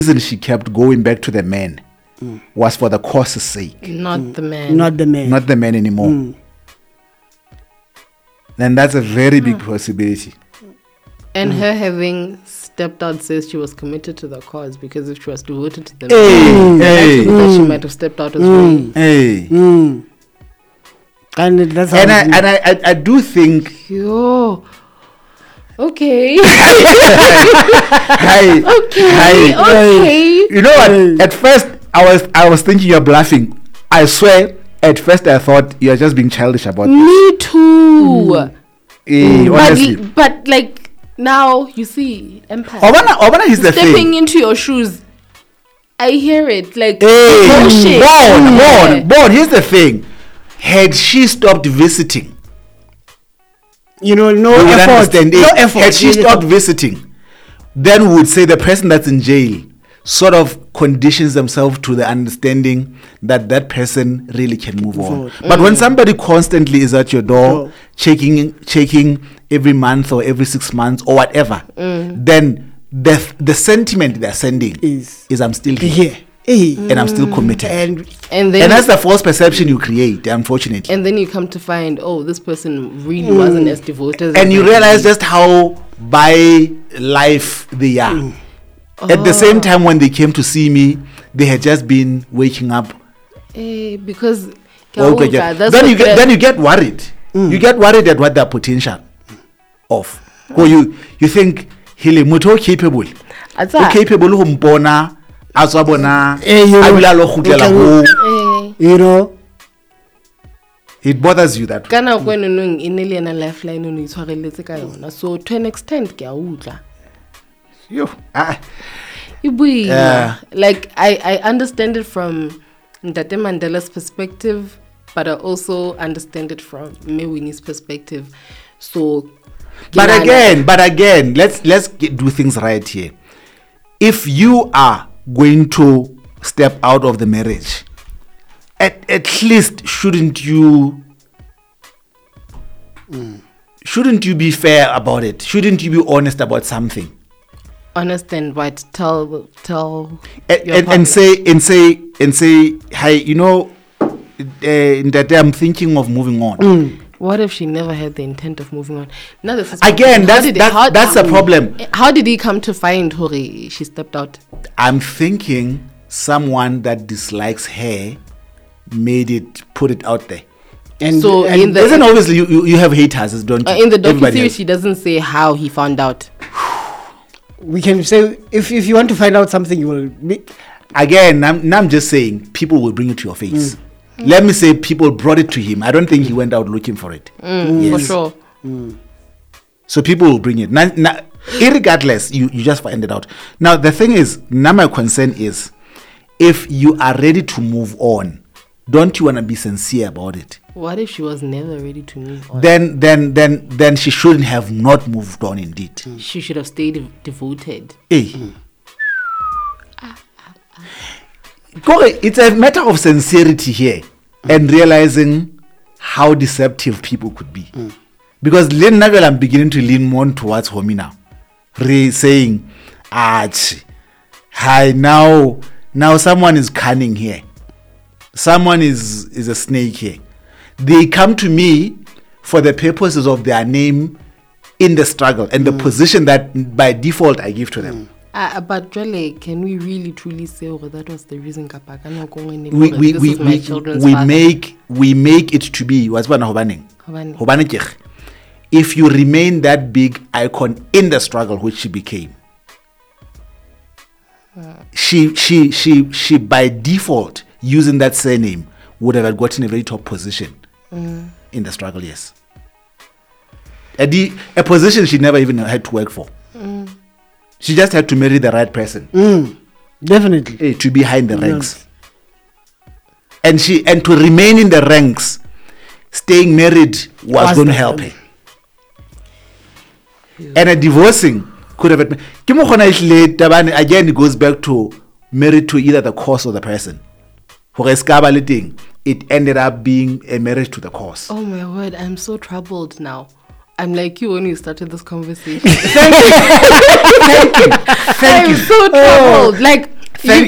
reason she kept going back to the man was for the cause's sake. Not the man. Not the man. Not the man anymore. Then that's a very big possibility. And her having stepped out says she was committed to the cause, because if she was devoted to the man, that she might have stepped out as well. And that's how I do think. Yo. Okay. Hi. Okay. You know what? At first, I was thinking you're bluffing. I swear. At first, I thought you're just being childish about this. Me too. Honestly. But like now you see empathy. Obana is the Stepping thing. into your shoes. I hear it like Bullshit. Born. Here's the thing. Had she stopped visiting, no we effort. No effort. Had she stopped visiting, then we would say the person that's in jail sort of conditions themselves to the understanding that that person really can move on. But when somebody constantly is at your door, checking every month or every 6 months or whatever, then the sentiment they're sending is I'm still here. And I'm still committed. And that's the false perception you create, unfortunately. And then you come to find, this person really wasn't as devoted. And you realize just how by life they are. At the same time, when they came to see me, they had just been waking up. Because then you get worried. You get worried at what their potential of. Or you think, Hili muto capable. Capable humpona. It bothers you that way. So to an extent, like I understand it from Ntate Mandela's perspective, but I also understand it from Mewini's perspective. So, but again, let's do things right here. If you are going to step out of the marriage, at least shouldn't you be fair about it? Shouldn't you be honest about something? Honest and what? Tell and say hey, that I'm thinking of moving on. What if she never had the intent of moving on? Now that's the problem. How did he come to find Hori? She stepped out. I'm thinking someone that dislikes her put it out there. And so isn't obviously you have haters, don't you? In the docuseries, she doesn't say how he found out. We can say if you want to find out something, you will. Again, I'm just saying people will bring it to your face. Let me say people brought it to him. I don't think he went out looking for it. For sure. So people will bring it. Now, irregardless, you just find it out. Now, the thing is, now my concern is, if you are ready to move on, don't you want to be sincere about it? What if she was never ready to move on? Then she shouldn't have not moved on indeed. She should have stayed devoted. It's a matter of sincerity here and realizing how deceptive people could be. Because I'm beginning to lean more towards Homi now. Saying, hi, now someone is cunning here. Someone is a snake here. They come to me for the purposes of their name in the struggle and the position that by default I give to them. But really, can we really truly say that was the reason? We make it to be if you remain that big icon in the struggle which she became. She by default, using that surname, would have gotten a very top position in the struggle. Yes, a position she never even had to work for. She just had to marry the right person. Definitely. To be high in the ranks. And to remain in the ranks, staying married was going to help her. And a divorcing could have... Again, it goes back to married to either the cause or the person. It ended up being a marriage to the cause. Oh my word, I'm so troubled now. I'm like you when you started this conversation. Thank you. I'm so troubled. Like,